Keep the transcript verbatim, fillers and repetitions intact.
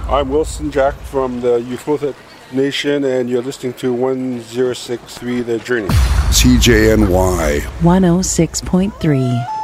I'm Wilson Jack from the Euphothit Nation, and you're listening to one oh six point three The Journey. C J N Y one oh six point three.